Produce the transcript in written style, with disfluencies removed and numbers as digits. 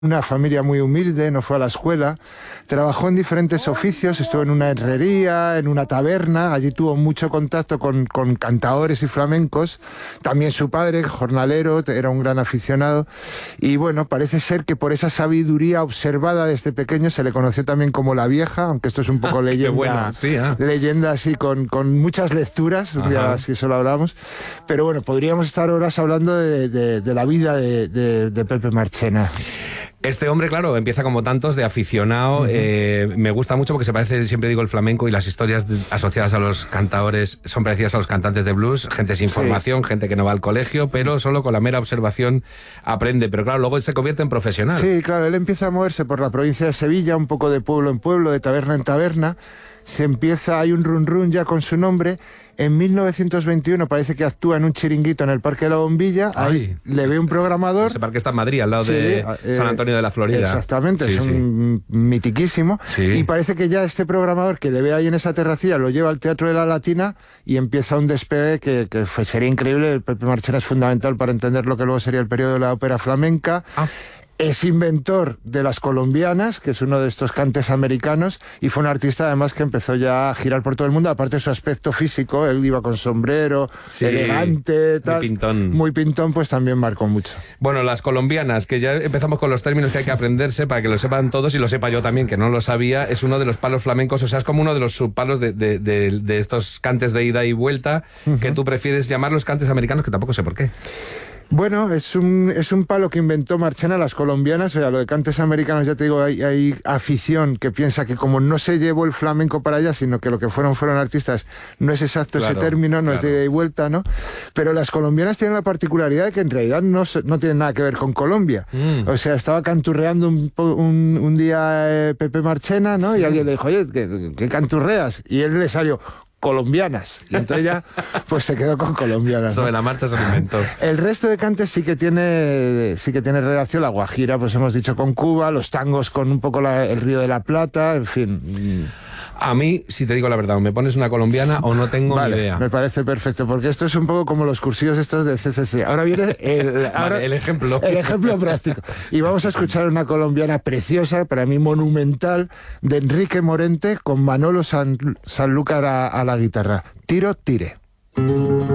una familia muy humilde, no fue a la escuela, trabajó en diferentes oficios, estuvo en una herrería, en una taberna, allí tuvo mucho contacto con cantaores y flamencos, también su padre, jornalero, era un gran aficionado, y bueno, parece ser que por esa sabiduría observada desde pequeño se le conoció también como la Vieja, aunque esto es un poco leyenda, bueno, sí, leyenda así con muchas lecturas, un día así solo hablamos, pero bueno, podríamos estar horas hablando de la vida de Pepe Marchena. Este hombre, claro, empieza como tantos de aficionado. Me gusta mucho porque se parece, siempre digo, el flamenco y las historias asociadas a los cantadores son parecidas a los cantantes de blues. Gente sin formación, gente que no va al colegio, pero solo con la mera observación aprende. Pero claro, luego él se convierte en profesional. Sí, claro, él empieza a moverse por la provincia de Sevilla, un poco de pueblo en pueblo, de taberna en taberna. Hay un run run ya con su nombre. En 1921 parece que actúa en un chiringuito en el Parque de la Bombilla. Ahí le ve un programador. Ese parque está en Madrid, al lado de San Antonio de la Florida. Exactamente, es un mitiquísimo. Sí. Y parece que ya este programador que le ve ahí en esa terracilla lo lleva al Teatro de la Latina y empieza un despegue que sería increíble. El Pepe Marchena es fundamental para entender lo que luego sería el periodo de la ópera flamenca. Es inventor de las colombianas, que es uno de estos cantes americanos, y fue un artista además que empezó ya a girar por todo el mundo, aparte de su aspecto físico, él iba con sombrero, elegante, tal, muy pintón, pues también marcó mucho. Bueno, las colombianas, que ya empezamos con los términos que hay que aprenderse para que lo sepan todos y lo sepa yo también, que no lo sabía, es uno de los palos flamencos, o sea, es como uno de los subpalos de estos cantes de ida y vuelta, que tú prefieres llamarlos cantes americanos, que tampoco sé por qué. Bueno, es un palo que inventó Marchena, las colombianas. O sea, lo de cantes americanos, ya te digo, hay afición que piensa que como no se llevó el flamenco para allá, sino que lo que fueron artistas, no es exacto ese término, no es de ida y vuelta, ¿no? Pero las colombianas tienen la particularidad de que en realidad no tienen nada que ver con Colombia. O sea, estaba canturreando un día Pepe Marchena, ¿no? Y alguien le dijo, oye, ¿qué canturreas? Y él le salió... colombianas, y entonces ya pues se quedó con colombianas, ¿no? Sobre la marcha se lo inventó. El resto de cantes sí que tiene relación, la guajira pues hemos dicho con Cuba, los tangos con un poco el Río de la Plata, en fin. A mí, si te digo la verdad, o me pones una colombiana o no tengo ni idea. Me parece perfecto, porque esto es un poco como los cursillos estos de CCC. Ahora viene el ejemplo. El ejemplo práctico. Y vamos a escuchar una colombiana preciosa, para mí monumental, de Enrique Morente, con Manolo Sanlúcar a la guitarra. Tiro, tire.